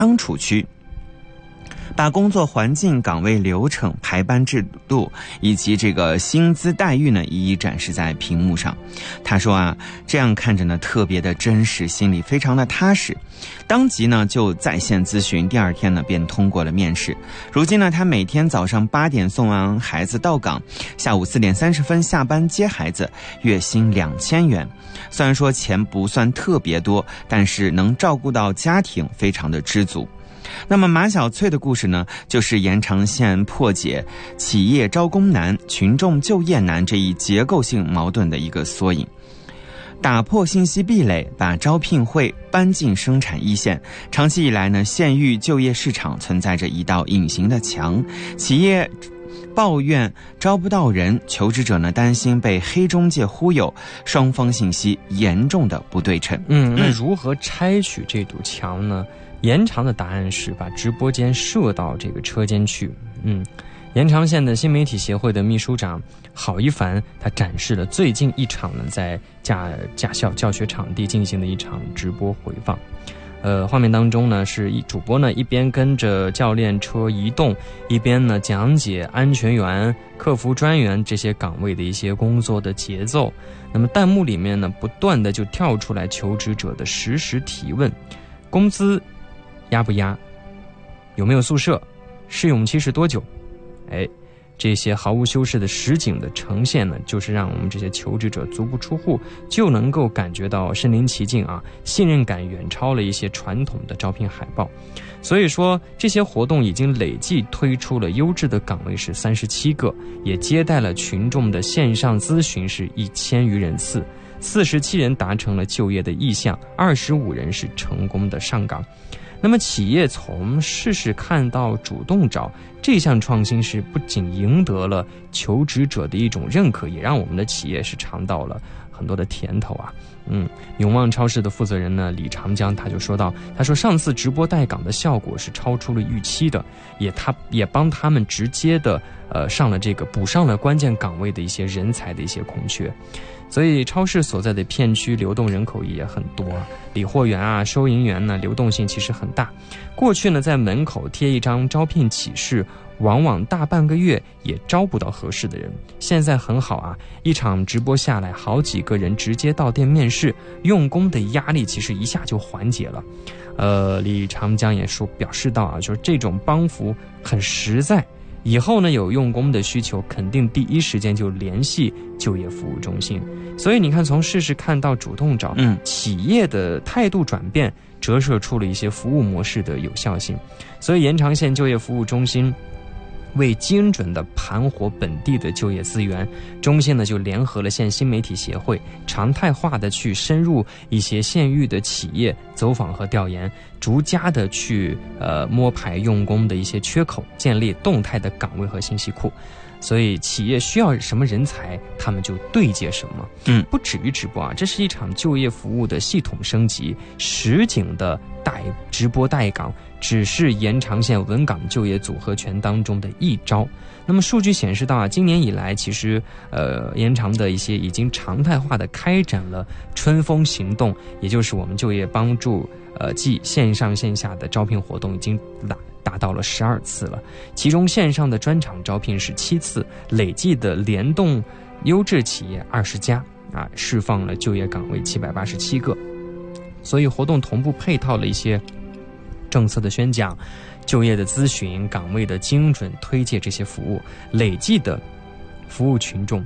当处区，把工作环境、岗位流程、排班制度以及这个薪资待遇呢，一一展示在屏幕上。他说啊，这样看着呢特别的真实，心里非常的踏实。当即呢就在线咨询，第二天呢便通过了面试。如今呢，他每天早上8点送完孩子到岗，下午4点30分下班接孩子，月薪2000元。虽然说钱不算特别多，但是能照顾到家庭，非常的知足。那么马小翠的故事呢，就是延长线破解企业招工难、群众就业难这一结构性矛盾的一个缩影。打破信息壁垒，把招聘会搬进生产一线。长期以来呢，县域就业市场存在着一道隐形的墙，企业抱怨招不到人，求职者呢担心被黑中介忽悠，双方信息严重的不对称。 那如何拆取这堵墙呢？延长的答案是把直播间设到这个车间去。延长县的新媒体协会的秘书长郝一凡，他展示了最近一场呢在驾校教学场地进行的一场直播回放。画面当中呢是主播呢一边跟着教练车移动，一边呢讲解安全员、客服专员这些岗位的一些工作的节奏。那么弹幕里面呢不断的就跳出来求职者的实时提问：工资压不压？有没有宿舍？试用期是多久？这些毫无修饰的实景的呈现呢，就是让我们这些求职者足不出户就能够感觉到身临其境啊，信任感远超了一些传统的招聘海报。所以说，这些活动已经累计推出了优质的岗位是37个，也接待了群众的线上咨询是1000余人次，47人达成了就业的意向，25人是成功的上岗。那么企业从试试看到主动找，这项创新是不仅赢得了求职者的一种认可，也让我们的企业是尝到了很多的甜头啊。永旺超市的负责人呢李长江他就说到，他说上次直播带岗的效果是超出了预期的，也帮他们直接的补上了关键岗位的一些人才的一些空缺。所以超市所在的片区流动人口也很多，理货员啊、收银员呢，流动性其实很大。过去呢，在门口贴一张招聘启事，往往大半个月也招不到合适的人。现在很好啊，一场直播下来，好几个人直接到店面试，用工的压力其实一下就缓解了。李长江也表示到啊，就是这种帮扶很实在。以后呢，有用工的需求，肯定第一时间就联系就业服务中心。所以你看，从试试看到主动找，企业的态度转变，折射出了一些服务模式的有效性。所以延长县就业服务中心为精准的盘活本地的就业资源，中心呢就联合了县新媒体协会，常态化的去深入一些县域的企业走访和调研，逐家的去摸排用工的一些缺口，建立动态的岗位和信息库。所以企业需要什么人才，他们就对接什么。不止于直播啊，这是一场就业服务的系统升级，实景的直播带岗只是延长县稳岗就业组合拳当中的一招。那么数据显示到啊，今年以来其实延长的一些已经常态化的开展了春风行动，也就是我们就业帮助即线上线下的招聘活动已经达到了12次了，其中线上的专场招聘是7次，累计的联动优质企业20家啊，释放了就业岗位787个。所以活动同步配套了一些政策的宣讲、就业的咨询、岗位的精准推介这些服务，累计的服务群众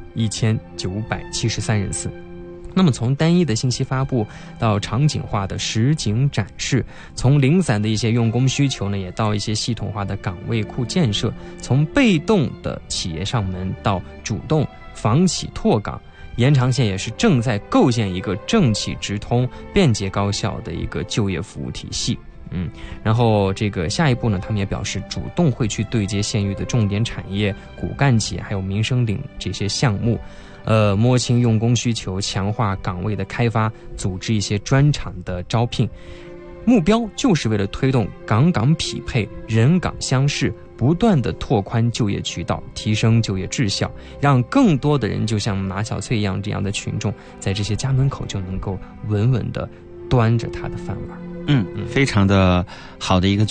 1973人次。那么从单一的信息发布到场景化的实景展示，从零散的一些用工需求呢，也到一些系统化的岗位库建设，从被动的企业上门到主动房企拓岗，延长县也是正在构建一个政企直通、便捷高效的一个就业服务体系。然后这个下一步呢，他们也表示主动会去对接县域的重点产业、骨干企业还有民生领这些项目，摸清用工需求，强化岗位的开发，组织一些专场的招聘，目标就是为了推动岗岗匹配、人岗相适，不断的拓宽就业渠道，提升就业质效，让更多的人就像马小翠一样这样的群众，在这些家门口就能够稳稳的端着他的饭碗。 非常的好的一个